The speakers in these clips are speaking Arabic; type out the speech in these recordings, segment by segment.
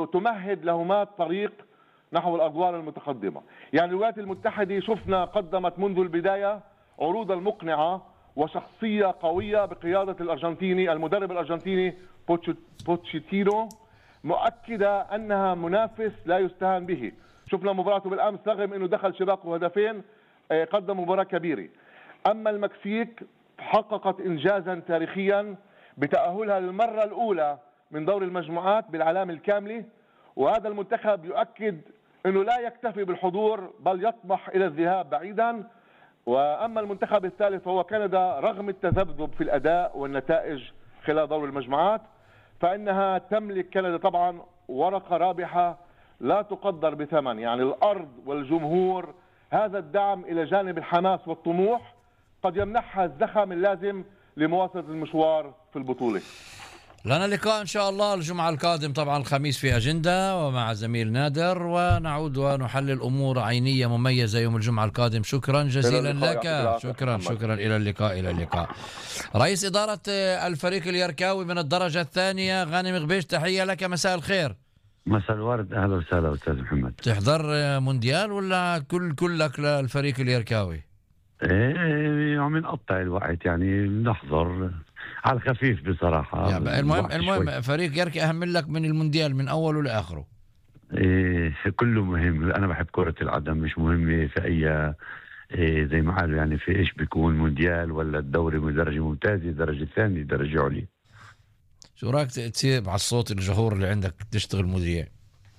تمهد لهما الطريق نحو الأدوار المتقدمة. يعني الولايات المتحدة شفنا قدمت منذ البداية عروضا مقنعة وشخصية قوية بقيادة الأرجنتيني المدرب الأرجنتيني بوتشيتينو، مؤكدة أنها منافس لا يستهان به. شفنا مباراته بالأمس رغم أنه دخل شباكه هدفين قدم مباراة كبيرة. أما المكسيك حققت إنجازا تاريخيا بتأهلها للمرة الأولى من دور المجموعات بالعلامة الكاملة، وهذا المنتخب يؤكد أنه لا يكتفي بالحضور بل يطمح إلى الذهاب بعيدا. وأما المنتخب الثالث فهو كندا، رغم التذبذب في الأداء والنتائج خلال دور المجموعات فإنها تملك كندا طبعا ورقة رابحة لا تقدر بثمن. يعني الأرض والجمهور، هذا الدعم إلى جانب الحماس والطموح قد يمنحها الزخم اللازم لمواصلة المشوار في البطولة. لنا لقاء إن شاء الله الجمعة القادم، طبعا الخميس في أجندة ومع زميل نادر، ونعود ونحلل أمور عينية مميزة يوم الجمعة القادم. شكرا جزيلا لك. شكرا إلى اللقاء. رئيس إدارة الفريق اليركاوي من الدرجة الثانية غانم غبيش، تحية لك، مساء الخير. مساء الورد، أهلا وسهلا أستاذ محمد. تحضر مونديال ولا كلك للفريق اليركاوي؟ يوم نقطع الوقت، يعني نحضر على الخفيف بصراحة. المهم فريق يركي أهم لك من المونديال من أوله لآخره. كله مهم. أنا بحب كرة القدم، مش مهمة في أي زي ما قالوا يعني في إيش بيكون مونديال ولا الدوري من درجة ممتازة درجة ثانية درجة عليا. شو رأيك تسيب على الصوت الجهور اللي عندك تشتغل مذيع؟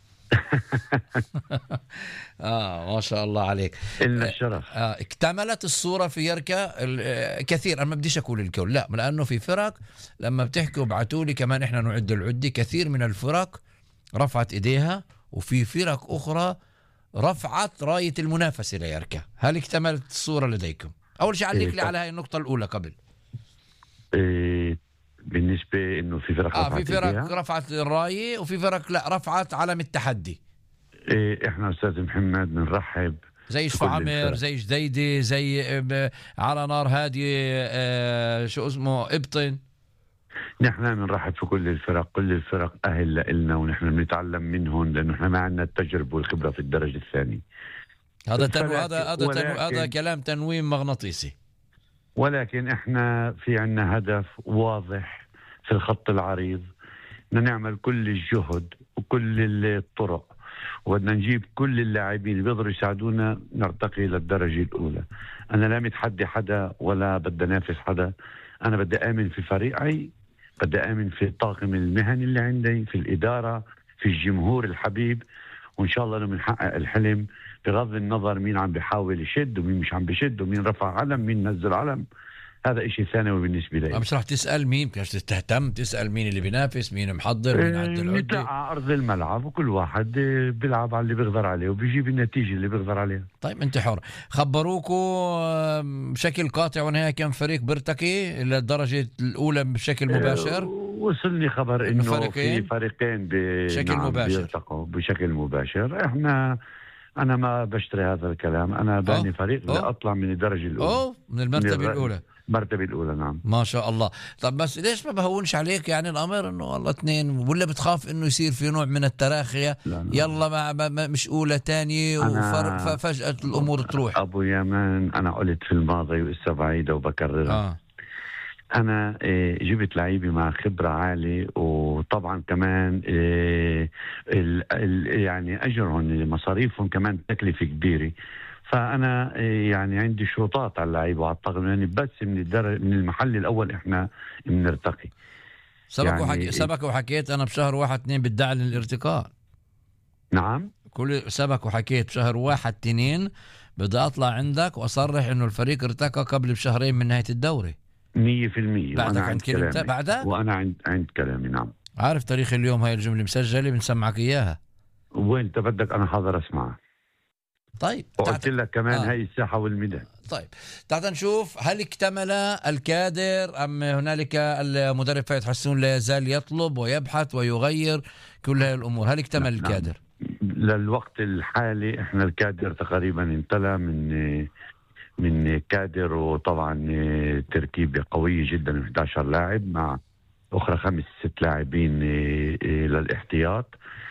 ما شاء الله عليك. إلنا الشرف. اكتملت الصورة في يركا كثير. أنا ما بديش أقول الكل، لا، لأنه في فرق لما بتحكوا ابعتوا لي كمان إحنا نعد العدة. كثير من الفرق رفعت إيديها وفي فرق أخرى رفعت راية المنافسة ليركا. هل اكتملت الصورة لديكم؟ أول شيء عليك لي على هاي النقطة الأولى قبل. بالنسبة إنه في فرق في فرق رفعت الراية وفي فرق لا رفعت علم التحدي. إحنا أستاذ محمد بنرحب زي شفعمر، زي جديدة، زي على نار هادية، شو اسمه إبطن. نحن بنرحب في كل الفرق. كل الفرق أهل لنا ونحن بنتعلم منهم، لأنه نحن ما عندنا التجربة والخبرة في الدرجة الثانية. هذا كلام تنويم مغناطيسي. ولكن احنا في عنا هدف واضح في الخط العريض، بدنا نعمل كل الجهد وكل الطرق، وبدنا نجيب كل اللاعبين اللي بيقدروا يساعدونا نرتقي للدرجة الأولى. أنا لا متحدي حدا ولا بدي أنافس حدا. أنا بدي آمن في فريقي، بدي آمن في الطاقم المهني اللي عندي، في الإدارة، في الجمهور الحبيب، وإن شاء الله لما نحقق الحلم بغض النظر مين عم بيحاول يشد ومين مش عم بيشد ومين رفع علم مين نزل علم. هذا إشي ثانوي بالنسبة لي. مش رح تسأل مين، مش تهتم تسأل مين اللي بينافس، مين محضر، مين عد العدة. نطلع على أرض الملعب وكل واحد بيلعب على اللي بيقدر عليه وبيجيب النتيجة اللي بيقدر عليها. طيب أنت حر. خبروكوا بشكل قاطع ونهائي كم فريق بيرتقي للدرجة الأولى بشكل مباشر؟ وصلني خبر إنه في فريقين بيرتقوا بشكل مباشر. أنا ما بشتري هذا الكلام. أنا باني فريق لأطلع من الدرجة الأولى، من المرتبة الأولى. المرتبة الأولى، نعم. ما شاء الله. طب بس ليش ما بهونش عليك يعني الأمر إنه والله اثنين، ولا بتخاف إنه يصير في نوع من التراخية؟ يلا ما مش أولى تانية وفجأة الأمور تروح. أبو يمان، أنا قلت في الماضي وإسا بعيدة وبكررها. أنا جبت لعيبة مع خبرة عالية، وطبعا كمان يعني أجرهم مصاريفهم كمان تكلفة كبيرة. فأنا يعني عندي شروطات على اللعيبة وعلى الطاقم، يعني بس من المحل الأول إحنا بنرتقي. سبق وحكيت أنا بشهر 1-2 بدعي للارتقاء. نعم، سبق وحكيت بشهر 1-2 بدي أطلع عندك وأصرح إنه الفريق ارتقى قبل بشهرين من نهاية الدوري 100%. بعدك عند كلمة بعدك؟ وأنا عند كلامي، نعم. عارف تاريخ اليوم هاي الجملة مسجلة بنسمعك إياها. وين بدك أنا حاضر أسمعها. طيب وقلت لك كمان هاي الساحة والميدان. طيب تعال نشوف هل اكتمل الكادر أم هنالك المدرب فايد حسون لا يزال يطلب ويبحث ويغير كل هذه الأمور. هل اكتمل الكادر؟ للوقت الحالي احنا الكادر تقريبا امتلأ من كادر، وطبعا تركيبة قوية جدا 11 لاعب مع أخرى 5-6 لاعبين للاحتياط.